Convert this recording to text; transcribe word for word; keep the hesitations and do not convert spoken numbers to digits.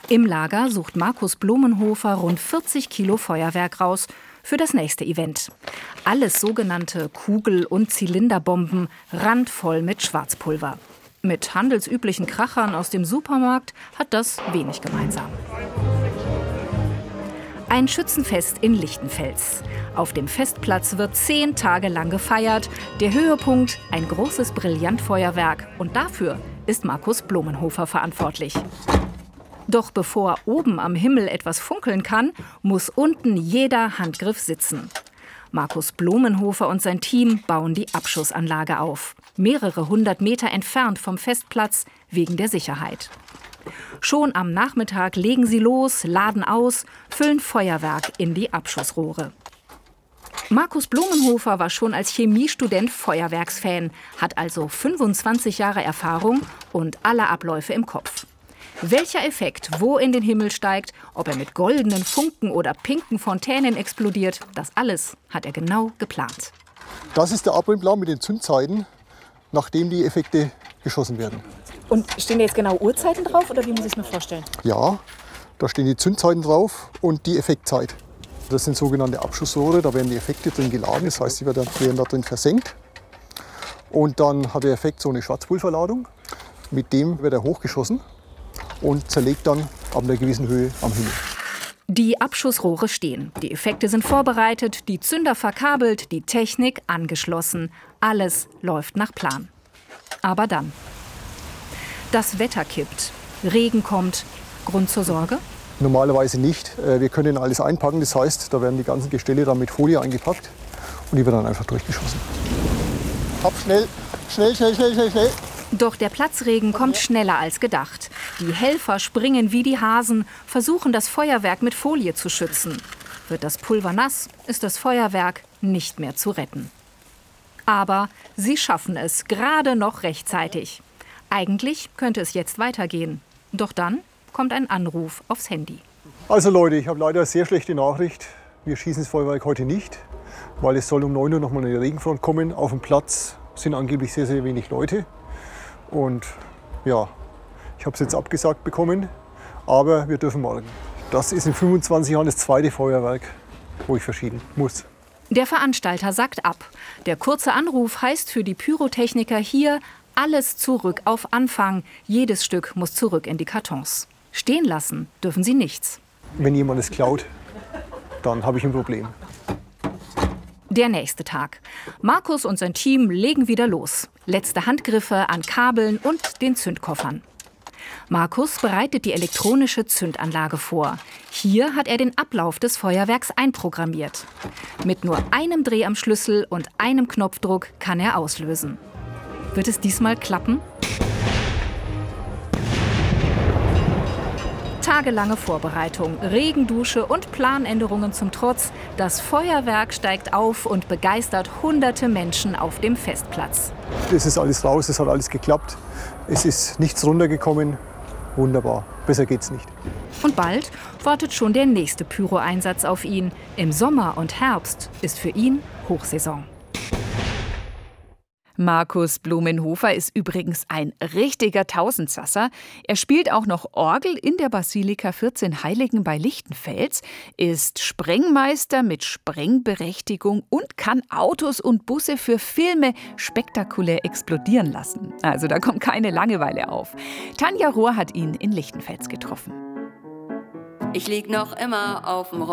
Im Lager sucht Markus Blumenhofer rund vierzig Kilo Feuerwerk raus für das nächste Event. Alles sogenannte Kugel- und Zylinderbomben, randvoll mit Schwarzpulver. Mit handelsüblichen Krachern aus dem Supermarkt hat das wenig gemeinsam. Ein Schützenfest in Lichtenfels. Auf dem Festplatz wird zehn Tage lang gefeiert. Der Höhepunkt, ein großes Brillantfeuerwerk. Und dafür ist Markus Blumenhofer verantwortlich. Doch bevor oben am Himmel etwas funkeln kann, muss unten jeder Handgriff sitzen. Markus Blumenhofer und sein Team bauen die Abschussanlage auf. Mehrere hundert Meter entfernt vom Festplatz wegen der Sicherheit. Schon am Nachmittag legen sie los, laden aus, füllen Feuerwerk in die Abschussrohre. Markus Blumenhofer war schon als Chemiestudent Feuerwerksfan, hat also fünfundzwanzig Jahre Erfahrung und alle Abläufe im Kopf. Welcher Effekt wo in den Himmel steigt, ob er mit goldenen Funken oder pinken Fontänen explodiert, das alles hat er genau geplant. Das ist der Abbrennplan mit den Zündzeiten, nachdem die Effekte geschossen werden. Und stehen da jetzt genau Uhrzeiten drauf oder wie muss ich es mir vorstellen? Ja, da stehen die Zündzeiten drauf und die Effektzeit. Das sind sogenannte Abschussrohre, da werden die Effekte drin geladen, das heißt, sie werden da drin versenkt. Und dann hat der Effekt so eine Schwarzpulverladung, mit dem wird er hochgeschossen und zerlegt dann ab einer gewissen Höhe am Himmel. Die Abschussrohre stehen, die Effekte sind vorbereitet, die Zünder verkabelt, die Technik angeschlossen. Alles läuft nach Plan. Aber dann. Das Wetter kippt, Regen kommt. Grund zur Sorge? Normalerweise nicht. Wir können alles einpacken, das heißt, da werden die ganzen Gestelle dann mit Folie eingepackt und die werden dann einfach durchgeschossen. Hopp, schnell, schnell, schnell, schnell, schnell, schnell. Doch der Platzregen kommt schneller als gedacht. Die Helfer springen wie die Hasen, versuchen das Feuerwerk mit Folie zu schützen. Wird das Pulver nass, ist das Feuerwerk nicht mehr zu retten. Aber sie schaffen es gerade noch rechtzeitig. Eigentlich könnte es jetzt weitergehen. Doch dann kommt ein Anruf aufs Handy. Also Leute, ich habe leider eine sehr schlechte Nachricht. Wir schießen das Feuerwerk heute nicht, weil es soll um neun Uhr noch mal eine Regenfront kommen. Auf dem Platz sind angeblich sehr, sehr wenig Leute. Und ja, ich habe es jetzt abgesagt bekommen, aber wir dürfen morgen. Das ist in fünfundzwanzig Jahren das zweite Feuerwerk, wo ich verschieben muss. Der Veranstalter sagt ab. Der kurze Anruf heißt für die Pyrotechniker hier, alles zurück auf Anfang. Jedes Stück muss zurück in die Kartons. Stehen lassen dürfen sie nichts. Wenn jemand es klaut, dann habe ich ein Problem. Der nächste Tag. Markus und sein Team legen wieder los. Letzte Handgriffe an Kabeln und den Zündkoffern. Markus bereitet die elektronische Zündanlage vor. Hier hat er den Ablauf des Feuerwerks einprogrammiert. Mit nur einem Dreh am Schlüssel und einem Knopfdruck kann er auslösen. Wird es diesmal klappen? Tagelange Vorbereitung, Regendusche und Planänderungen zum Trotz. Das Feuerwerk steigt auf und begeistert hunderte Menschen auf dem Festplatz. Es ist alles raus, es hat alles geklappt. Es ist nichts runtergekommen. Wunderbar, besser geht's nicht. Und bald wartet schon der nächste Pyro-Einsatz auf ihn. Im Sommer und Herbst ist für ihn Hochsaison. Markus Blumenhofer ist übrigens ein richtiger Tausendsasser. Er spielt auch noch Orgel in der Basilika vierzehn Heiligen bei Lichtenfels, ist Sprengmeister mit Sprengberechtigung und kann Autos und Busse für Filme spektakulär explodieren lassen. Also da kommt keine Langeweile auf. Tanja Rohr hat ihn in Lichtenfels getroffen. Ich lieg noch immer auf dem